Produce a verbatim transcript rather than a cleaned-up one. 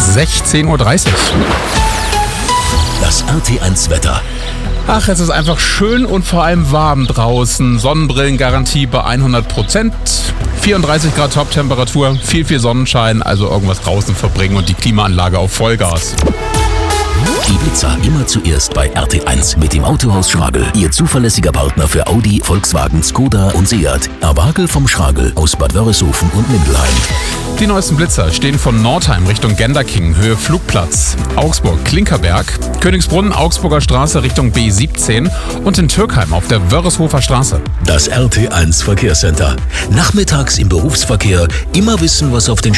sechzehn Uhr dreißig. Das R T eins Wetter. Ach, es ist einfach schön und vor allem warm draußen. Sonnenbrillengarantie bei hundert Prozent. vierunddreißig Grad Toptemperatur, viel, viel Sonnenschein, also irgendwas draußen verbringen und die Klimaanlage auf Vollgas. Die Blitzer immer zuerst bei R T eins mit dem Autohaus Schragel. Ihr zuverlässiger Partner für Audi, Volkswagen, Skoda und Seat. Erwagel vom Schragel aus Bad Wörishofen und Mindelheim. Die neuesten Blitzer stehen von Nordheim Richtung Genderking, Höhe Flugplatz, Augsburg, Klinkerberg, Königsbrunn, Augsburger Straße Richtung B siebzehn und in Türkheim auf der Wörishofer Straße. Das R T eins Verkehrscenter. Nachmittags im Berufsverkehr immer wissen, was auf den